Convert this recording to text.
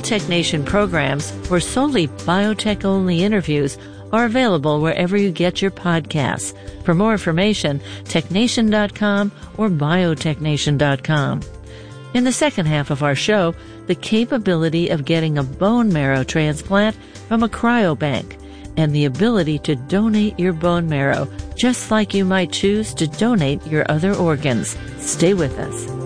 TechNation programs or solely biotech-only interviews are available wherever you get your podcasts. For more information, technation.com or biotechnation.com. In the second half of our show, the capability of getting a bone marrow transplant from a cryobank and the ability to donate your bone marrow just like you might choose to donate your other organs. Stay with us.